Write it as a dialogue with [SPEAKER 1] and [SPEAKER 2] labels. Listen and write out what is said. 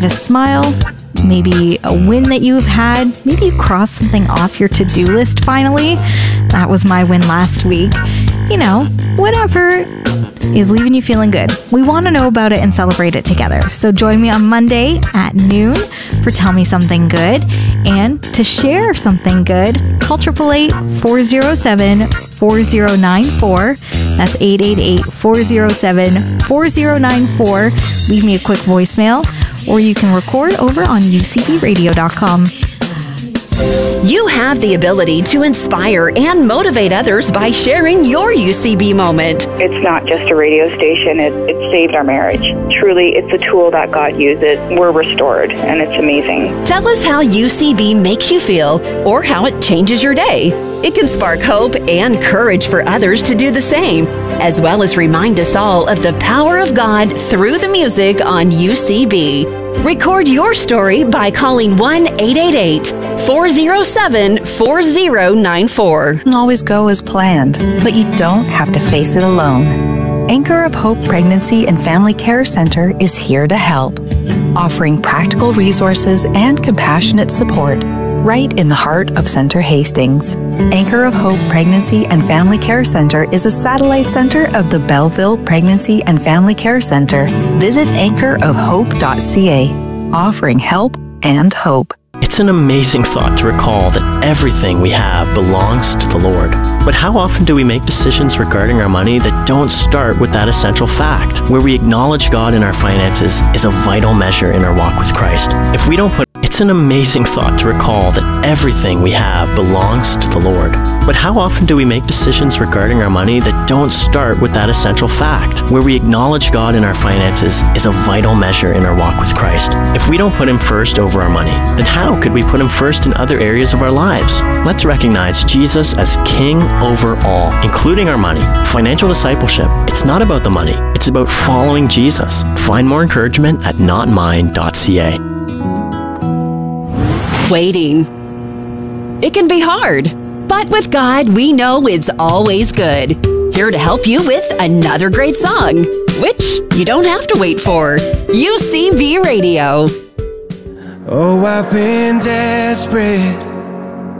[SPEAKER 1] a smile, maybe a win that you've had, maybe you crossed something off your to-do list finally. That was my win last week. You know, whatever is leaving you feeling good. We want to know about it and celebrate it together. So join me on Monday at noon for Tell Me Something Good. And to share something good, call 888-407-4094. That's 888-407-4094. Leave me a quick voicemail, or you can record over on ucbradio.com.
[SPEAKER 2] You have the ability to inspire and motivate others by sharing your UCB moment.
[SPEAKER 3] It's not just a radio station. It saved our marriage. Truly, it's a tool that God uses. We're restored, and it's amazing.
[SPEAKER 2] Tell us how UCB makes you feel or how it changes your day. It can spark hope and courage for others to do the same, as well as remind us all of the power of God through the music on UCB. Record your story by calling 1-888-407-4094.
[SPEAKER 4] Doesn't always go as planned, but you don't have to face it alone. Anchor of Hope Pregnancy and Family Care Center is here to help, offering practical resources and compassionate support right in the heart of Center Hastings. Anchor of Hope Pregnancy and Family Care Center is a satellite center of the Belleville Pregnancy and Family Care Center. Visit anchorofhope.ca, offering help and hope.
[SPEAKER 5] It's an amazing thought to recall that everything we have belongs to the Lord. But how often do we make decisions regarding our money that don't start with that essential fact, where we acknowledge God in our finances is a vital measure in our walk with Christ? If we don't put It's an amazing thought to recall that everything we have belongs to the Lord. But how often do we make decisions regarding our money that don't start with that essential fact, where we acknowledge God in our finances is a vital measure in our walk with Christ? If we don't put Him first over our money, then how could we put Him first in other areas of our lives? Let's recognize Jesus as King over all, including our money. Financial discipleship, it's not about the money, it's about following Jesus. Find more encouragement at notmine.ca.
[SPEAKER 2] Waiting. It can be hard, but with God, we know it's always good. Here to help you with another great song, which you don't have to wait for. UCB Radio.
[SPEAKER 6] Oh, I've been desperate